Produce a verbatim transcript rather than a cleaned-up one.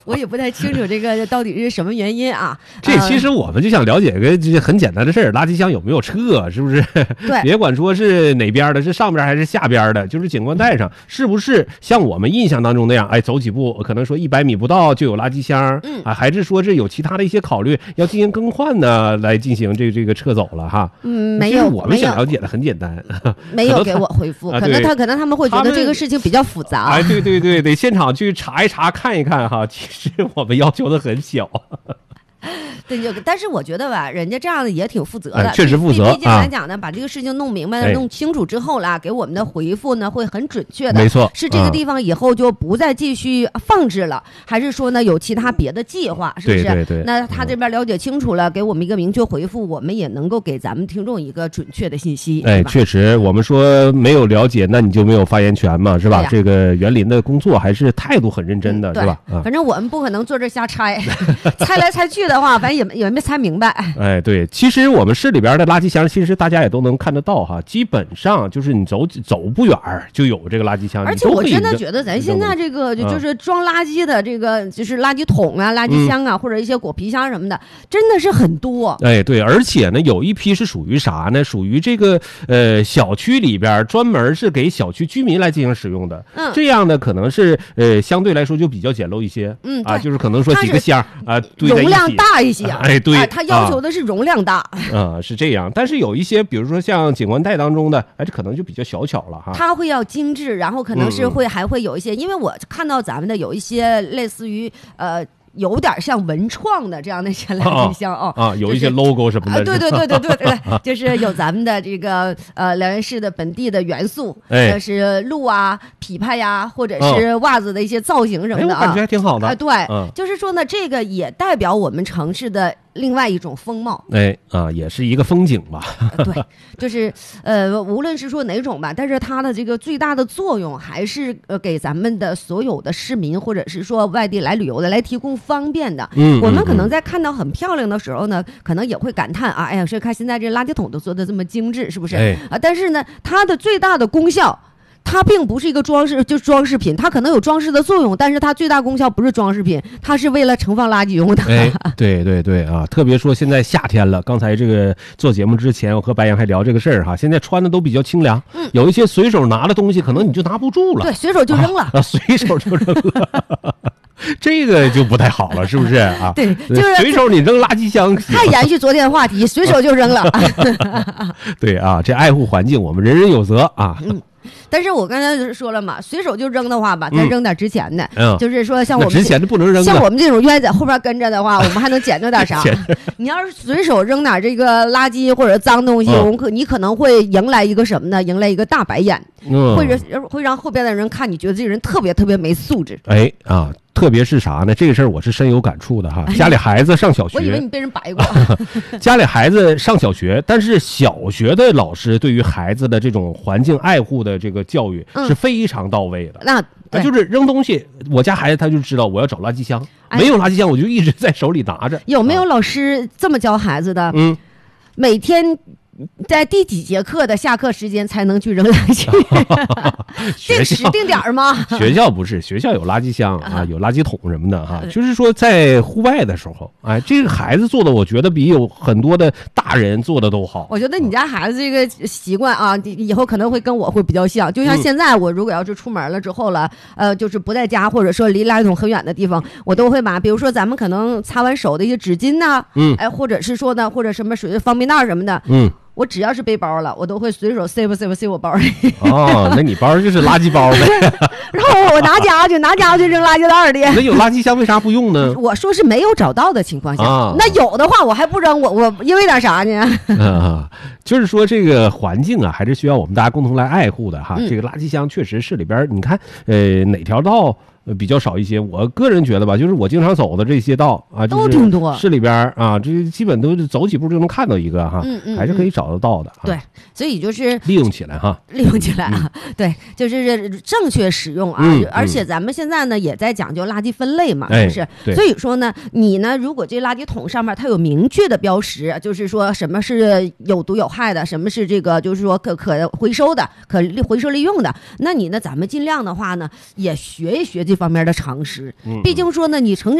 我也不太清楚这个到底是什么原因啊。 这其实我们就想了解个这很简单的事儿，垃圾箱有没有撤，是不是？ 对， 别管说是哪边的，是上边还是下边的，就是景观带上是不是像我们印象当中那样，哎，走几步可能说一百米不到就有垃圾箱， 嗯啊，还是说是有其他的一些考虑要进行更换呢，来进行这这个撤走了哈？ 嗯，没有， 我们想了解的很简单， 没有给我回复，可能他可能他们会觉得这个事情比较复杂。 哎，对对对，得现场去查一查看一看哈。其实我们要求的很小。 对，就但是我觉得吧，人家这样的也挺负责的， 哎、确实负责。 毕竟来讲呢、啊，把这个事情弄明白了、哎、弄清楚之后啦，给我们的回复呢会很准确的。 没错， 是这个地方以后就不再继续放置了，嗯、还是说呢有其他别的计划？是不是？ 对对对。 那他这边了解清楚了，给我们一个明确回复，我们也能够给咱们听众一个准确的信息。 哎，确实，我们说没有了解，那你就没有发言权嘛，是吧？这个园林的工作还是态度很认真的， 嗯、 是吧？ 啊，反正我们不可能坐这瞎猜，猜来猜去的话，反正也也没猜明白。 哎，对，其实我们市里边的垃圾箱，其实大家也都能看得到哈，基本上就是你走走不远就有这个垃圾箱。 而且我真的觉得咱现在这个就是装垃圾的这个就是垃圾桶啊、垃圾箱啊， 嗯、 或者一些果皮箱什么的，真的是很多。 哎，对，而且呢，有一批是属于啥呢？属于这个呃小区里边专门是给小区居民来进行使用的。嗯，这样呢可能是呃相对来说就比较简陋一些。 嗯啊，就是可能说几个箱啊堆在一起， 容量大一些。 哎，对， 哎、他要求的是容量大。 啊、嗯，是这样。但是有一些，比如说像景观带当中的，哎，这可能就比较小巧了哈。 它会要精致，然后可能是会、嗯、还会有一些，因为我看到咱们的有一些类似于呃。有点像文创的这样的一些垃圾箱哦， 啊，有一些 logo 什么的， 啊、对对对对对对，就是有咱们的这个呃辽源市的本地的元素， 哎， 是鹿啊、琵琶呀，或者是袜子的一些造型什么的啊， 哎、我感觉还挺好的啊。对、嗯，就是说呢，这个也代表我们城市的另外一种风貌， 哎啊，也是一个风景吧。 对，就是呃，无论是说哪种吧，但是它的这个最大的作用还是呃给咱们的所有的市民或者是说外地来旅游的来提供方便的。 嗯， 我们可能在看到很漂亮的时候呢，可能也会感叹啊，哎呀，说看现在这垃圾桶都做的这么精致，是不是？ 哎、 啊，但是呢，它的最大的功效。它并不是一个装饰，就是装饰品，它可能有装饰的作用，但是它最大功效不是装饰品，它是为了盛放垃圾用的。 哎，对对对啊，特别说现在夏天了，刚才这个做节目之前，我和白杨还聊这个事儿哈，现在穿的都比较清凉，嗯，有一些随手拿的东西，可能你就拿不住了， 对，随手就扔了， 啊，啊随手就扔了。这个就不太好了，是不是啊？ 对，就是随手你扔垃圾箱， 太延续昨天的话题，随手就扔了。 对啊，这爱护环境，我们人人有责啊。 嗯。但是我刚才说了嘛，随手就扔的话吧，咱扔点值钱的， 嗯， 就是说像我们值钱的不能扔， 像我们这种愿意在后边跟着的话，我们还能捡着点啥？你要是随手扔点这个垃圾或者脏东西，嗯、我们可你可能会迎来一个什么呢？迎来一个大白眼， 嗯， 或者会让后边的人看你觉得这个人特别特别没素质。 哎啊。特别是啥呢？这个事儿我是深有感触的哈。家里孩子上小学， 我以为你被人白过。 家里孩子上小学，但是小学的老师对于孩子的这种环境爱护的这个教育是非常到位的。 嗯、那就是扔东西，我家孩子他就知道我要找垃圾箱，哎、没有垃圾箱我就一直在手里拿着。 有没有老师这么教孩子的？ 嗯， 每天。在第几节课的下课时间才能去扔垃圾？定时定点吗？ 学校不是，学校有垃圾箱啊，有垃圾桶什么的哈。就是说在户外的时候，哎，这个孩子做的，我觉得比有很多的大人做的都好。 我觉得你家孩子这个习惯啊，以后可能会跟我会比较像。就像现在，我如果要是出门了之后了，呃，就是不在家，或者说离垃圾桶很远的地方，我都会把，比如说咱们可能擦完手的一些纸巾呐， 嗯， 哎，或者是说呢，或者什么水方便袋什么的， 嗯。 我只要是背包了，我都会随手塞吧塞吧塞我包里。 哦，那你包就是垃圾包呗。 然后我拿家去，拿家去扔垃圾袋里。 那有垃圾箱为啥不用呢？ 我说是没有找到的情况下， 啊、 那有的话我还不扔，我我因为点啥呢？ 啊，就是说这个环境啊，还是需要我们大家共同来爱护的哈。嗯、这个垃圾箱确实市里边，你看，呃，哪条道？呃，比较少一些。我个人觉得吧，就是我经常走的这些道啊， 都挺多。 市里边啊，这基本都是走几步就能看到一个哈， 嗯嗯， 还是可以找得到的。 对，所以就是利用起来哈， 利用起来啊，嗯、对，就是正确使用啊。 嗯、 而且咱们现在呢也在讲究垃圾分类嘛， 哎、 是不是？所以说呢，你呢如果这垃圾桶上面它有明确的标识，就是说什么是有毒有害的，什么是这个就是说可可回收的、可回收利用的，那你呢咱们尽量的话呢也学一学。 这方面的常识。 嗯， 毕竟说呢，你成